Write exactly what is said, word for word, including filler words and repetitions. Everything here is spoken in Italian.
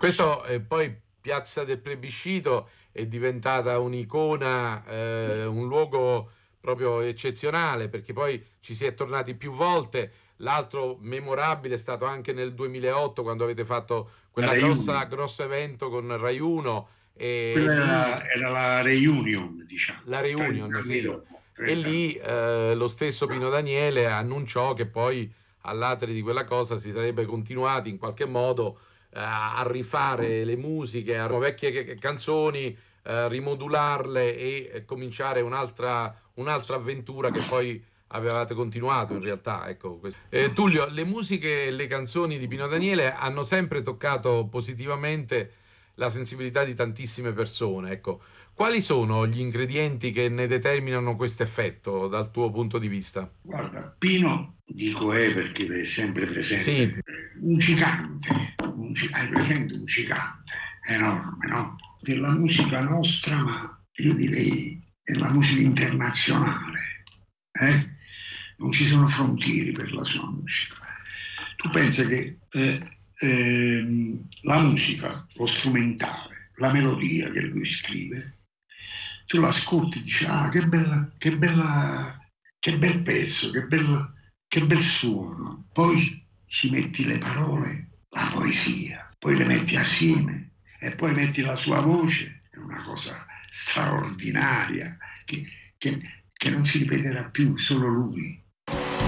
Questo eh, poi Piazza del Plebiscito è diventata un'icona, eh, un luogo proprio eccezionale, perché poi ci si è tornati più volte. L'altro memorabile è stato anche nel duemilaotto, quando avete fatto La quella grossa, reunion. grosso evento con Rai uno, e Quella lì era, era la reunion, diciamo, la trenta reunion, anni sì. dopo. E trenta anni. lì eh, lo stesso Pino Daniele annunciò che poi all'atere di quella cosa si sarebbe continuati in qualche modo eh, a rifare le musiche, a vecchie che- canzoni, eh, rimodularle e eh, cominciare un'altra, un'altra avventura che poi avevate continuato in realtà. Ecco, questo. Eh, Tullio, le musiche e le canzoni di Pino Daniele hanno sempre toccato positivamente la sensibilità di tantissime persone. Ecco, quali sono gli ingredienti che ne determinano questo effetto dal tuo punto di vista? Guarda, Pino, dico è perché è sempre Sì, presente, un gigante, un gi- hai presente un gigante enorme, no? Della musica nostra, ma io direi della musica internazionale, eh? Non ci sono frontiere per la sua musica. Tu pensi che eh, ehm, la musica, lo strumentale, la melodia che lui scrive, tu l'ascolti e dici, ah, che bella, che bella, che bel pezzo, che bel, che bel suono. Poi ci metti le parole, la poesia, poi le metti assieme e poi metti la sua voce, è una cosa straordinaria che, che- che non si ripeterà più, solo lui.